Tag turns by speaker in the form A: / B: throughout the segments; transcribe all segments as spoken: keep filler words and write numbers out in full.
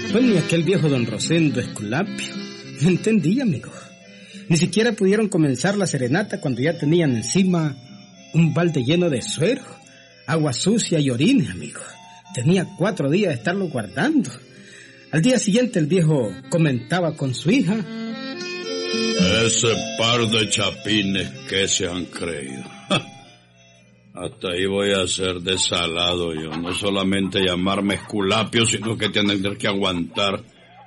A: Pues ni aquel viejo don Rosendo Esculapio. No entendí, amigo. Ni siquiera pudieron comenzar la serenata cuando ya tenían encima un balde lleno de suero, agua sucia y orines, amigo. Tenía cuatro días de estarlo guardando. Al día siguiente el viejo comentaba con su hija:
B: ese par de chapines que se han creído. Hasta ahí voy a ser desalado yo. No solamente llamarme Esculapio, sino que tener que aguantar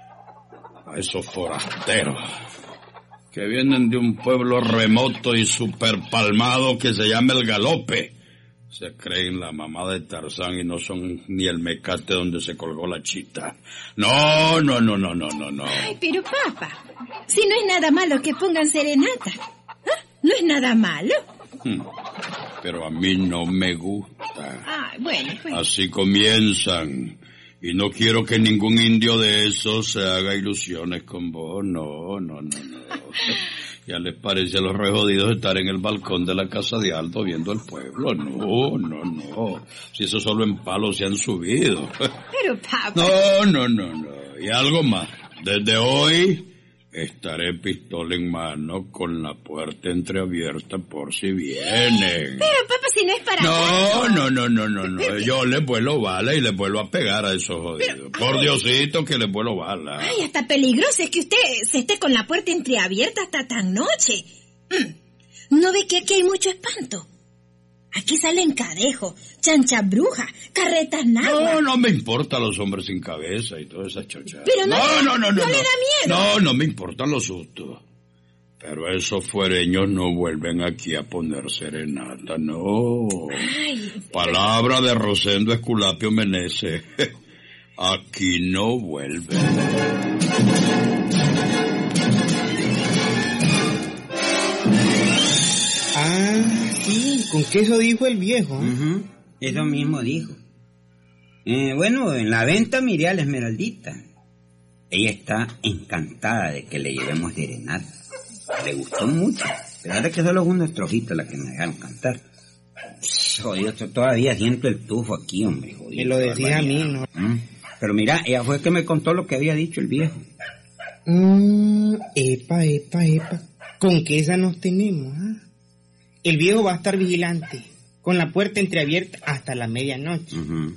B: a esos forasteros que vienen de un pueblo remoto y superpalmado que se llama El Galope. Se creen la mamá de Tarzán y no son ni el mecate donde se colgó la chita. No, no, no, no, no, no, no.
C: Ay, pero papá, si no es nada malo que pongan serenata. ¿Ah? ¿No es nada malo?
B: Hmm. Pero a mí no me gusta.
C: Ay, bueno, pues.
B: Así comienzan. Y no quiero que ningún indio de esos se haga ilusiones con vos. No, no, no, no. Ya les parece a los re jodidos estar en el balcón de la casa de Aldo viendo el pueblo. No, no, no. Si eso solo en palos se han subido.
C: Pero papá...
B: No, no, no, no. Y algo más. Desde hoy estaré pistola en mano con la puerta entreabierta por si vienen.
C: Pero papá, si no es para...
B: No, no, no, no, no, no. Yo les vuelo bala y les vuelvo a pegar a esos jodidos. Pero, por ay, Diosito que les vuelo bala.
C: Ay, hasta peligroso es que usted se esté con la puerta entreabierta hasta tan noche. ¿No ve que aquí hay mucho espanto? Aquí salen cadejos, chanchas brujas, carretas náhuatl.
B: No, no me importa los hombres sin cabeza y toda esa chochada.
C: Pero no,
B: no, no, no, no,
C: no,
B: no
C: le da miedo.
B: No, no me importan los sustos. Pero esos fuereños no vuelven aquí a poner serenata, no.
C: Ay,
B: palabra de Rosendo Esculapio Meneses. Aquí no vuelven.
A: Ah, sí, con que eso dijo el viejo. ¿eh?
D: Uh-huh. Eso mismo dijo. Eh, bueno, en la venta miré a la Esmeraldita. Ella está encantada de que le llevemos serenata. Le gustó mucho. Pero ahora que solo es una estrofita la que me dejaron cantar. Jodido, todavía siento el tufo aquí, hombre. Jodido,
A: me lo decía a mí, ¿no?
D: ¿Mm? Pero mira, ella fue que me contó lo que había dicho el viejo.
A: Mm, epa, epa, epa. ¿Con qué esa nos tenemos, ah? ¿eh? El viejo va a estar vigilante, con la puerta entreabierta hasta la medianoche.
D: Uh-huh.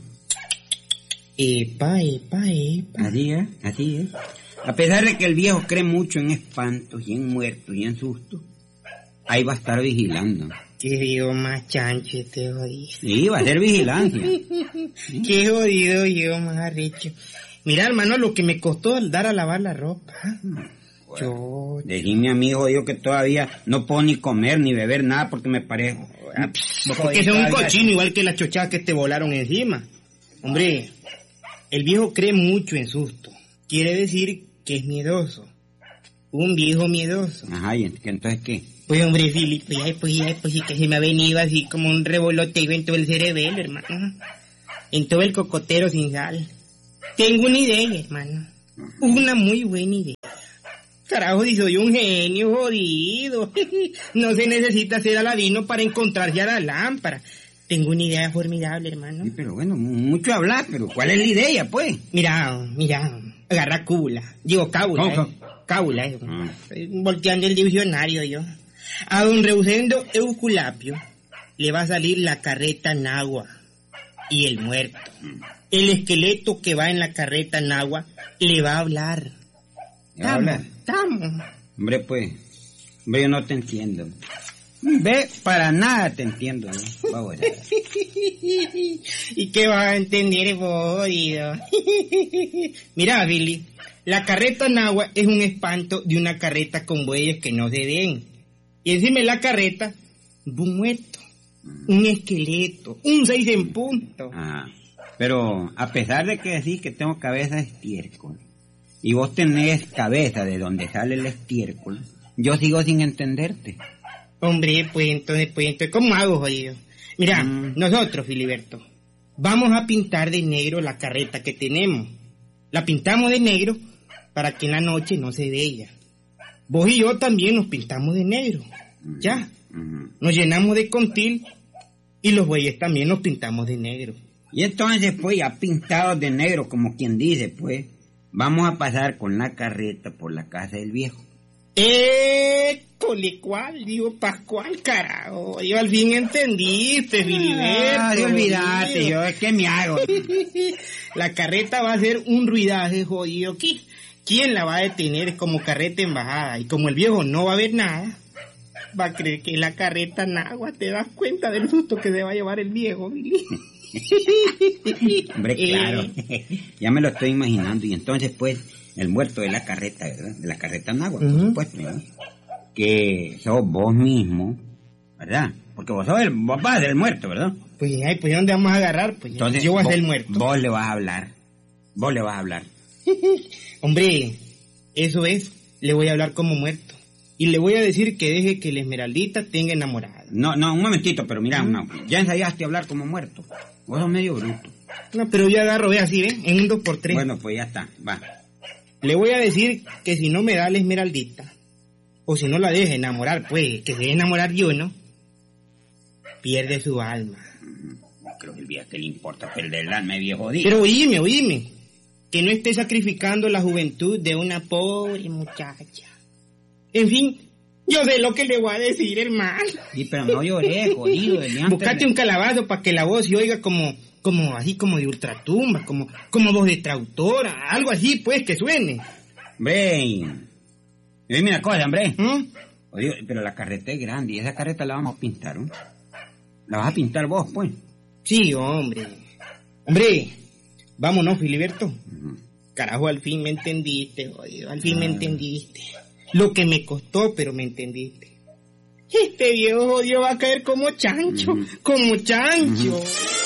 A: Epa, epa, epa.
D: Así es, así es. A pesar de que el viejo cree mucho en espantos y en muertos y en sustos, ahí va a estar vigilando.
A: Qué viejo más chancho este jodido.
D: Sí, va a ser vigilancia.
A: Qué jodido viejo más arrecho. Mira, hermano, lo que me costó dar a lavar la ropa.
D: Bueno,
A: yo...
D: Decime a mi jodido que todavía no puedo ni comer ni beber nada porque me parece...
A: Porque son un cochino igual que las chochadas que te volaron encima. Hombre, el viejo cree mucho en susto. Quiere decir que es miedoso. Un viejo miedoso.
D: Ajá, ¿y entonces qué?
A: Pues hombre, Filipe, ay, pues, ay, pues sí que se me ha venido así como un revoloteo en todo el cerebelo, hermano. En todo el cocotero sin sal. Tengo una idea, hermano. Una muy buena idea. Carajo, si soy un genio jodido. No se necesita ser Aladino para encontrarse a la lámpara. Tengo una idea formidable, hermano.
D: Sí, pero bueno, mucho hablar, pero ¿cuál es la idea, pues?
A: Mira, mira, agarra cúbula. Digo, cábula,
D: ¿Cómo?
A: eh. Cábula, eh.
D: Ah.
A: Estoy volteando el diccionario yo. A don Rosendo Esculapio le va a salir la carreta náhuatl y el muerto. El esqueleto que va en la carreta náhuatl le va a hablar.
D: ¿Le va a hablar?
A: Estamos.
D: Hombre, pues, hombre, yo no te entiendo. Ve, para nada te entiendo, ¿no? Va, bueno.
A: ¿Y qué vas a entender, jodido? Mira, Billy, la carreta náhuatl es un espanto de una carreta con bueyes que no se ven. Y encima de la carreta, un muerto, un esqueleto, un seis en punto.
D: Ah, pero a pesar de que decís que tengo cabeza de estiércol, y vos tenés cabeza de donde sale el estiércol, yo sigo sin entenderte.
A: Hombre, pues entonces, pues entonces, ¿cómo hago, jodido? Mira, mm. nosotros, Filiberto, vamos a pintar de negro la carreta que tenemos. La pintamos de negro para que en la noche no se vea. Vos y yo también nos pintamos de negro, mm. ¿ya? Mm. Nos llenamos de contil y los bueyes también nos pintamos de negro.
D: Y entonces, pues, ya pintados de negro, como quien dice, pues, vamos a pasar con la carreta por la casa del viejo.
A: ¡École! ¿Cuál? Digo, Pascual, carajo. Yo al fin entendiste, Filiberto.
D: Ah, de olvidarte, yo, ¿qué me hago?
A: La carreta va a ser un ruidaje jodido aquí. ¿Quién la va a detener como carreta embajada? Y como el viejo no va a ver nada, va a creer que es la carreta nagua. ¿Te das cuenta del susto que se va a llevar el viejo, Billy?
D: Hombre, claro. Ya me lo estoy imaginando. Y entonces, pues, el muerto de la carreta, ¿verdad? De la carreta nagua, uh-huh. Por supuesto, ¿verdad? Que sos vos mismo, ¿verdad? Porque vos sos el, vos vas a ser el muerto, ¿verdad?
A: Pues, ay, pues, ¿dónde vamos a agarrar? Pues, entonces, yo voy a ser el muerto.
D: Vos le vas a hablar. Vos le vas a hablar.
A: Hombre, eso es, le voy a hablar como muerto. Y le voy a decir que deje que la Esmeraldita tenga enamorada.
D: No, no, un momentito, pero mira, no, ya ensayaste a hablar como muerto. Vos sos medio bruto.
A: No, pero yo agarro, ve así, ¿ves? En un dos por tres.
D: Bueno, pues ya está, va.
A: Le voy a decir que si no me da la Esmeraldita, o si no la deja enamorar, pues, que se deje enamorar yo, ¿no? Pierde su alma.
D: No creo que el viejo que le importa perder el alma, viejo día.
A: Pero oíme, oíme, que no esté sacrificando la juventud de una pobre muchacha. En fin, yo sé lo que le voy a decir, hermano.
D: Sí, pero no lloré, jodido.
A: Buscate un calabazo para que la voz se oiga como, como así, como de ultratumba, como, como voz de trautora, algo así, pues, que suene.
D: Hombre, dime una cosa, hombre.
A: ¿Mm?
D: Oye, pero la carreta es grande y esa carreta la vamos a pintar, ¿no? ¿La vas a pintar vos, pues?
A: Sí, hombre. Hombre, vámonos, Filiberto. Uh-huh. Carajo, al fin me entendiste, jodido, al fin uh-huh. me entendiste. Lo que me costó, pero me entendiste. Este viejo jodido va a caer como chancho, uh-huh. como chancho. Uh-huh.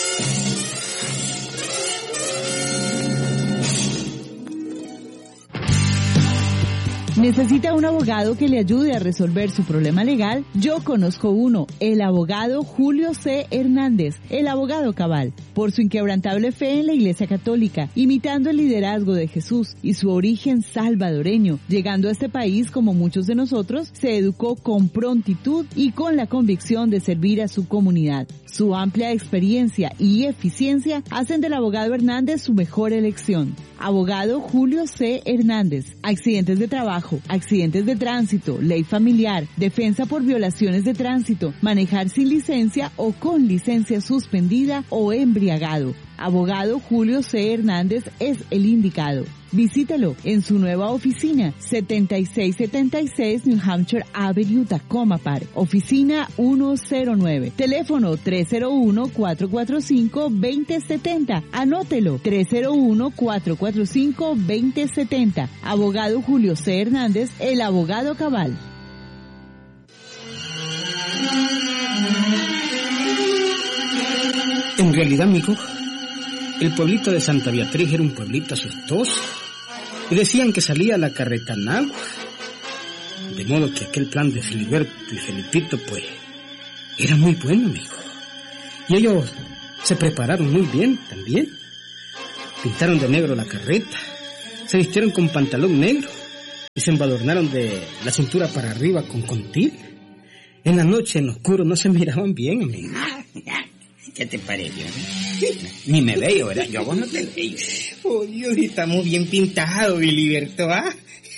E: ¿Necesita un abogado que le ayude a resolver su problema legal? Yo conozco uno, el abogado Julio C. Hernández, el abogado cabal. Por su inquebrantable fe en la Iglesia Católica, imitando el liderazgo de Jesús y su origen salvadoreño, llegando a este país como muchos de nosotros, se educó con prontitud y con la convicción de servir a su comunidad. Su amplia experiencia y eficiencia hacen del abogado Hernández su mejor elección. Abogado Julio C. Hernández. Accidentes de trabajo, accidentes de tránsito, ley familiar, defensa por violaciones de tránsito, manejar sin licencia o con licencia suspendida o embriagado. Abogado Julio C. Hernández es el indicado. Visítelo en su nueva oficina, setenta y seis setenta y seis New Hampshire Avenue, Tacoma Park, oficina ciento nueve, teléfono tres cero uno, cuatro cuatro cinco, dos cero siete cero, anótelo, tres cero uno, cuatro cuatro cinco, dos cero siete cero, abogado Julio C. Hernández, el abogado cabal.
F: En realidad, amigo, el pueblito de Santa Beatriz era un pueblito asustoso y decían que salía la carreta nagua. De modo que aquel plan de Filiberto y Felipito, pues, era muy bueno, amigo. Y ellos se prepararon muy bien también. Pintaron de negro la carreta, se vistieron con pantalón negro y se embadornaron de la cintura para arriba con contil. En la noche, en oscuro, no se miraban bien, amigo.
D: ¿Qué te pareció? Ni me veo, ¿verdad? Yo a vos no te veo.
A: Oye, estamos bien pintados, Filiberto, ¿ah?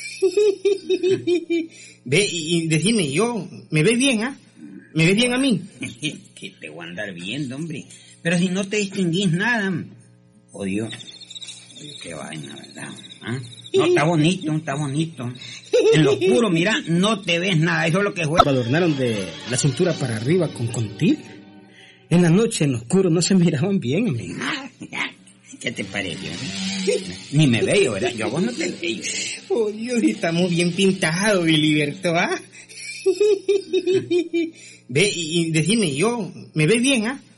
A: Ve, y decime, yo, ¿me ves bien, ah? ¿Me ves bien a mí?
D: Que te voy a andar viendo, hombre. Pero si no te distinguís nada. Oye, oye, qué vaina, ¿verdad? ¿Ah? No, está bonito, está bonito. En lo oscuro, mira, no te ves nada. Eso es lo que juega.
F: Adornaron de la cintura para arriba con contil. En la noche, en oscuro, no se miraban bien, amigo.
D: ¿Qué te pareció? Ni me veo, ¿verdad? Yo a vos no te veo.
A: Oye, estamos bien pintados, Filiberto, ¿ah? Ve, y decime, yo, ¿me ves bien, ah?